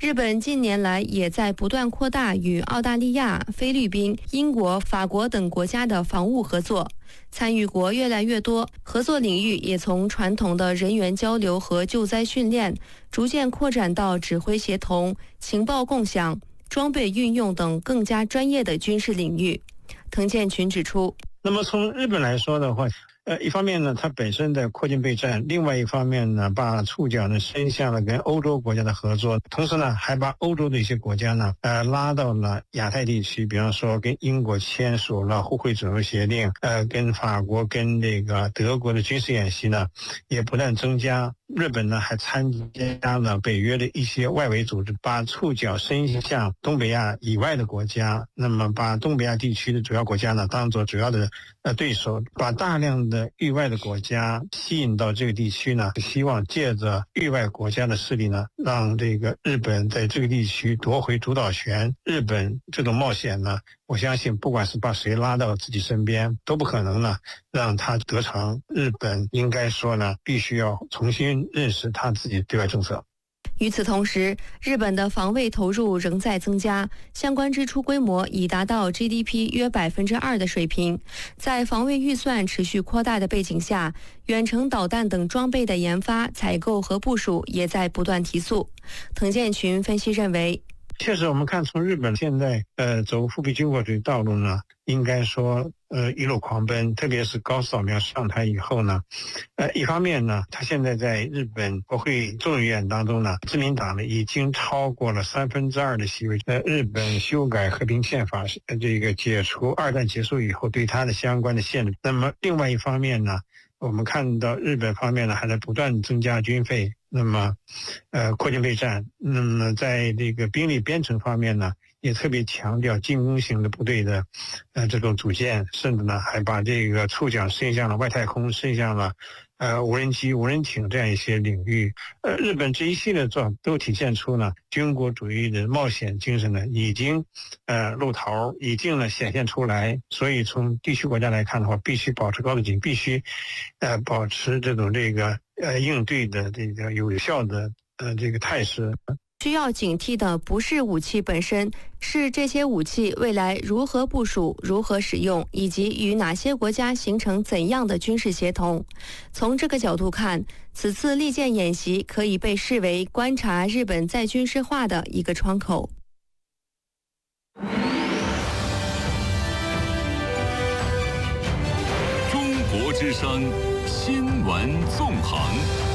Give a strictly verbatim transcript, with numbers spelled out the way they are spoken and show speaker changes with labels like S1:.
S1: 日本近年来也在不断扩大与澳大利亚、菲律宾、英国、法国等国家的防务合作，参与国越来越多，合作领域也从传统的人员交流和救灾训练，逐渐扩展到指挥协同、情报共享、装备运用等更加专业的军事领域。滕建群指出，
S2: 那么从日本来说的话，呃，一方面呢，它本身的扩军备战；另外一方面呢，把触角呢伸向了跟欧洲国家的合作，同时呢，还把欧洲的一些国家呢，呃，拉到了亚太地区，比方说跟英国签署了互惠准入协定，呃，跟法国、跟这个德国的军事演习呢，也不断增加。日本呢还参加了北约的一些外围组织，把触角伸向东北亚以外的国家，那么把东北亚地区的主要国家呢当作主要的呃对手，把大量的域外的国家吸引到这个地区呢，希望借着域外国家的势力呢，让这个日本在这个地区夺回主导权。日本这种冒险呢，我相信不管是把谁拉到自己身边，都不可能呢让他得逞。日本应该说呢，必须要重新认识他自己对外政策。
S1: 与此同时，日本的防卫投入仍在增加，相关支出规模已达到 G D P 约百分之二的水平。在防卫预算持续扩大的背景下，远程导弹等装备的研发、采购和部署也在不断提速。滕建群分析认为，
S2: 确实，我们看从日本现在呃走复辟军国主义道路呢，应该说呃一路狂奔，特别是高市早苗上台以后呢，呃一方面呢，他现在在日本国会众议院当中呢，自民党呢已经超过了三分之二的席位。呃，日本修改和平宪法，呃这个解除二战结束以后对它的相关的限制。那么另外一方面呢，我们看到日本方面呢还在不断增加军费。那么，呃，扩军备战。那么，在这个兵力编程方面呢，也特别强调进攻型的部队的，呃，这种组建，甚至呢，还把这个触角伸向了外太空，伸向了，呃，无人机、无人艇这样一些领域。呃，日本这一系列做都体现出呢，军国主义的冒险精神呢，已经，呃，露头，已经呢显现出来。所以，从地区国家来看的话，必须保持高度警惕，必须，呃，保持这种这个。呃，应对的这个有效的呃这个态势。
S1: 需要警惕的不是武器本身，是这些武器未来如何部署、如何使用，以及与哪些国家形成怎样的军事协同。从这个角度看，此次利剑演习可以被视为观察日本再军事化的一个窗口。
S3: 中国之声新闻纵横。